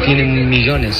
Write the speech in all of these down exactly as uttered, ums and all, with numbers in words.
tiene millones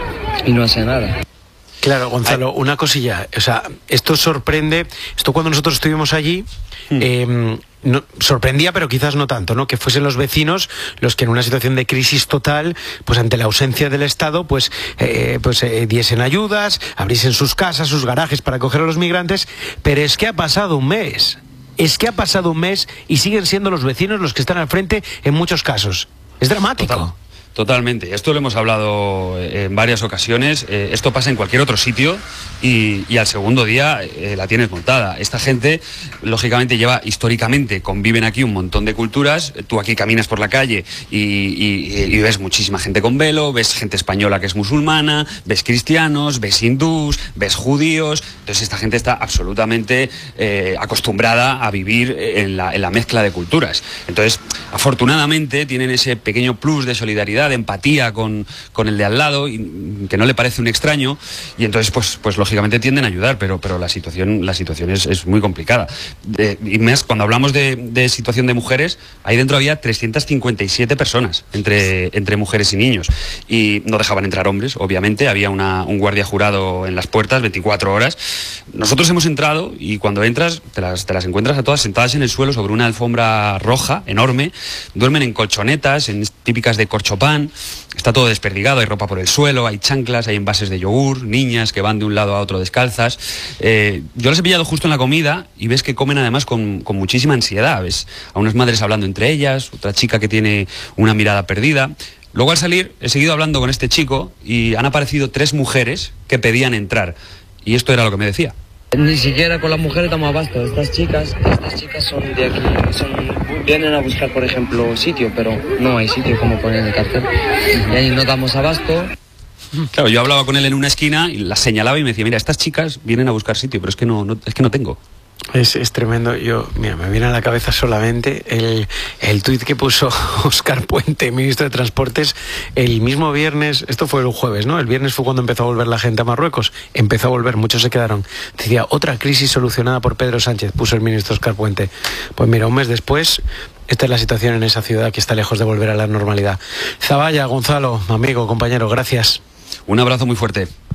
y no hace nada. Claro, Gonzalo, una cosilla, o sea, esto sorprende, esto cuando nosotros estuvimos allí, hmm. eh, no, sorprendía, pero quizás no tanto, ¿no? Que fuesen los vecinos los que en una situación de crisis total, pues ante la ausencia del Estado, pues, eh, pues eh, diesen ayudas, abriesen sus casas, sus garajes para acoger a los migrantes, pero es que ha pasado un mes, es que ha pasado un mes y siguen siendo los vecinos los que están al frente en muchos casos. Es dramático. Total. Totalmente, esto lo hemos hablado en varias ocasiones, eh, esto pasa en cualquier otro sitio y, y al segundo día eh, la tienes montada. Esta gente, lógicamente, lleva históricamente, conviven aquí un montón de culturas, tú aquí caminas por la calle y, y, y ves muchísima gente con velo, ves gente española que es musulmana, ves cristianos, ves hindús, ves judíos, entonces esta gente está absolutamente eh, acostumbrada a vivir en la, en la mezcla de culturas. Entonces, afortunadamente, tienen ese pequeño plus de solidaridad, de empatía con, con el de al lado, y que no le parece un extraño, y entonces pues, pues lógicamente tienden a ayudar, pero, pero la situación, la situación es, es muy complicada. De, y más cuando hablamos de, de situación de mujeres, ahí dentro había trescientas cincuenta y siete personas entre, entre mujeres y niños, y no dejaban entrar hombres, obviamente, había una, un guardia jurado en las puertas veinticuatro horas. Nosotros hemos entrado y cuando entras te las, te las encuentras a todas sentadas en el suelo sobre una alfombra roja enorme, duermen en colchonetas, en típicas de corchopán. Está todo desperdigado, hay ropa por el suelo, hay chanclas, hay envases de yogur, niñas que van de un lado a otro descalzas. Eh, yo las he pillado justo en la comida y ves que comen además con, con muchísima ansiedad. Ves a unas madres hablando entre ellas, otra chica que tiene una mirada perdida. Luego al salir he seguido hablando con este chico y han aparecido tres mujeres que pedían entrar. Y esto era lo que me decía. Ni siquiera con las mujeres damos abasto. Estas chicas, estas chicas son de aquí, son, vienen a buscar, por ejemplo, sitio, pero no hay sitio como poner en el cartel. Y ahí no damos abasto. Claro, yo hablaba con él en una esquina y las señalaba y me decía, mira, estas chicas vienen a buscar sitio, pero es que no, no, es que no tengo. Es, es tremendo. Yo, mira, me viene a la cabeza solamente el, el tuit que puso Óscar Puente, ministro de Transportes, el mismo viernes, esto fue el jueves, ¿no? El viernes fue cuando empezó a volver la gente a Marruecos, empezó a volver, muchos se quedaron. Decía, otra crisis solucionada por Pedro Sánchez, puso el ministro Óscar Puente. Pues mira, un mes después, esta es la situación en esa ciudad que está lejos de volver a la normalidad. Zavalla, Gonzalo, amigo, compañero, gracias. Un abrazo muy fuerte.